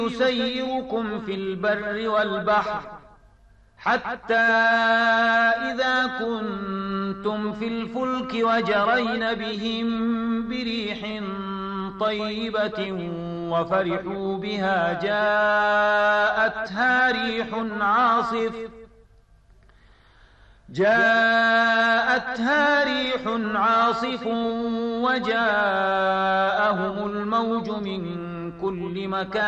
يسيركم في البر والبحر حتى إذا كنتم في الفلك وجرين بهم بريح طيبة وفرحوا بها جاءتها ريح عاصف وجاءهم الموج من كل مكان